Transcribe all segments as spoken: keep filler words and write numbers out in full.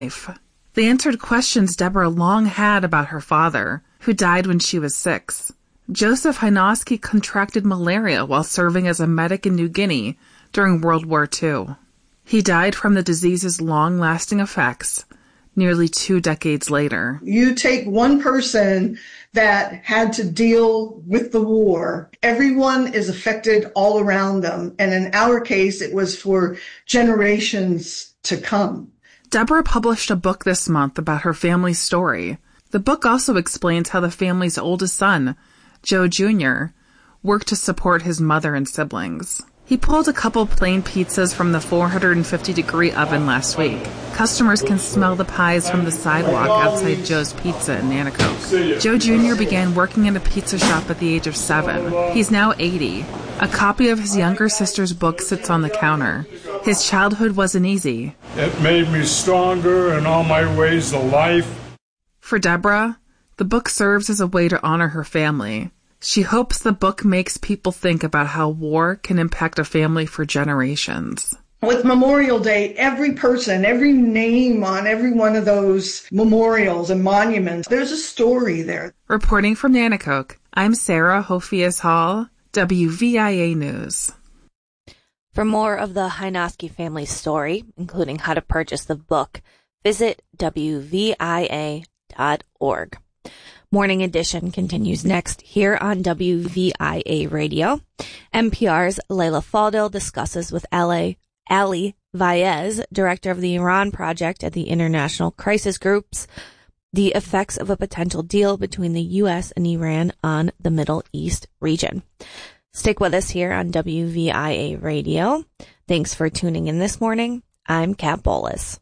They answered questions Deborah long had about her father, who died when she was six. Joseph Hajnowski contracted malaria while serving as a medic in New Guinea during World War Two. He died from the disease's long-lasting effects nearly two decades later. You take one person that had to deal with the war. Everyone is affected all around them. And in our case, it was for generations to come. Deborah published a book this month about her family's story. The book also explains how the family's oldest son, Joe Junior, worked to support his mother and siblings. He pulled a couple plain pizzas from the four hundred fifty degree oven last week. Customers can smell the pies from the sidewalk outside Joe's Pizza in Nanticoke. Joe Junior began working in a pizza shop at the age of seven. He's now eighty. A copy of his younger sister's book sits on the counter. His childhood wasn't easy. It made me stronger in all my ways of life. For Deborah, the book serves as a way to honor her family. She hopes the book makes people think about how war can impact a family for generations. With Memorial Day, every person, every name on every one of those memorials and monuments, there's a story there. Reporting from Nanticoke, I'm Sarah Hofias Hall, W V I A News. For more of the Hajnowski family story, including how to purchase the book, visit W V I A dot org. Morning Edition continues next here on W V I A Radio. N P R's Leila Fadel discusses with Ali Vaez, director of the Iran Project at the International Crisis Groups, the effects of a potential deal between the U S and Iran on the Middle East region. Stick with us here on W V I A Radio. Thanks for tuning in this morning. I'm Kat Bowles.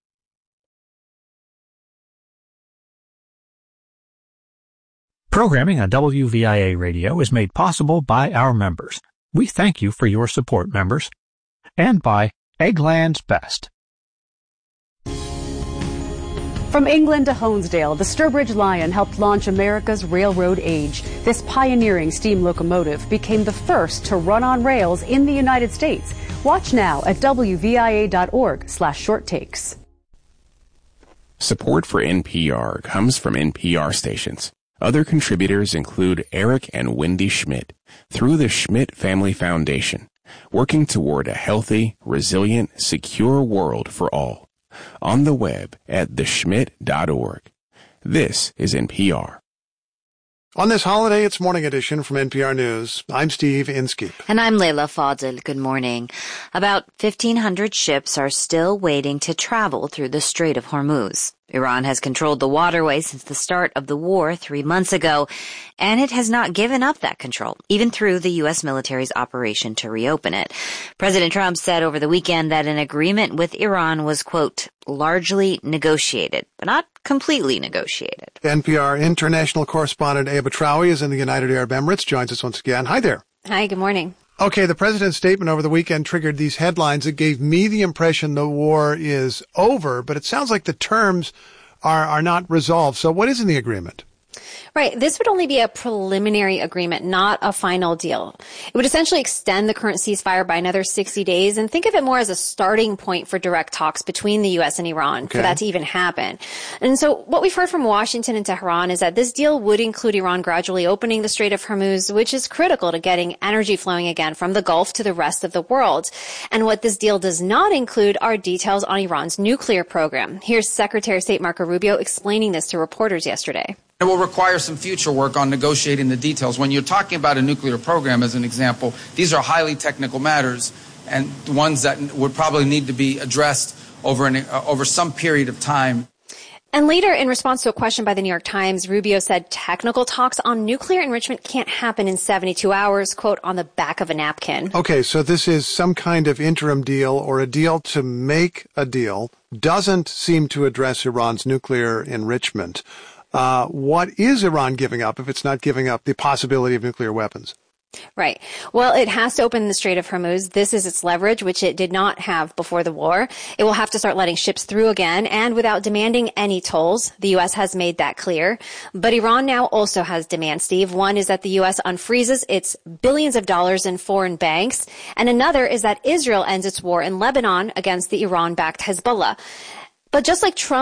Programming on W V I A Radio is made possible by our members. We thank you for your support, members. And by Eggland's Best. From England to Honesdale, the Sturbridge Lion helped launch America's railroad age. This pioneering steam locomotive became the first to run on rails in the United States. Watch now at W V I A dot org slash short takes. Support for N P R comes from N P R stations. Other contributors include Eric and Wendy Schmidt through the Schmidt Family Foundation, working toward a healthy, resilient, secure world for all. On the web at the schmidt dot org. This is N P R. On this holiday, it's Morning Edition from N P R News. I'm Steve Inskeep. And I'm Leila Fadel. Good morning. About fifteen hundred ships are still waiting to travel through the Strait of Hormuz. Iran has controlled the waterway since the start of the war three months ago, and it has not given up that control, even through the U S military's operation to reopen it. President Trump said over the weekend that an agreement with Iran was, quote, largely negotiated, but not completely negotiated. N P R international correspondent Eva Traui is in the United Arab Emirates, joins us once again. Hi there. Hi, good morning. Okay, the president's statement over the weekend triggered these headlines. It gave me the impression the war is over, but it sounds like the terms are, are not resolved. So what is in the agreement? Right. This would only be a preliminary agreement, not a final deal. It would essentially extend the current ceasefire by another sixty days, and think of it more as a starting point for direct talks between the U S and Iran okay. for that to even happen. And so what we've heard from Washington and Tehran is that this deal would include Iran gradually opening the Strait of Hormuz, which is critical to getting energy flowing again from the Gulf to the rest of the world. And what this deal does not include are details on Iran's nuclear program. Here's Secretary of State Marco Rubio explaining this to reporters yesterday. It will require some future work on negotiating the details. When you're talking about a nuclear program, as an example, these are highly technical matters and ones that would probably need to be addressed over an, uh, over some period of time. And later, in response to a question by the New York Times, Rubio said technical talks on nuclear enrichment can't happen in seventy-two hours, quote, on the back of a napkin. Okay, so this is some kind of interim deal or a deal to make a deal, doesn't seem to address Iran's nuclear enrichment. Uh, what is Iran giving up if it's not giving up the possibility of nuclear weapons? Right. Well, it has to open the Strait of Hormuz. This is its leverage, which it did not have before the war. It will have to start letting ships through again and without demanding any tolls. The U S has made that clear. But Iran now also has demands, Steve. One is that the U S unfreezes its billions of dollars in foreign banks. And another is that Israel ends its war in Lebanon against the Iran-backed Hezbollah. But just like Trump